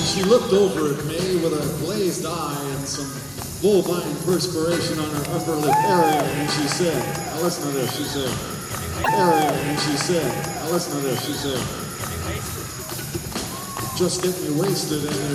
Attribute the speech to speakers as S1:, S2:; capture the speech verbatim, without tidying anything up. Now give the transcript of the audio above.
S1: she looked over at me with a glazed eye and some bovine perspiration on her upper lip area, and she said, now listen to this, she said, area, and she said, now listen to this, she said, just get me wasted and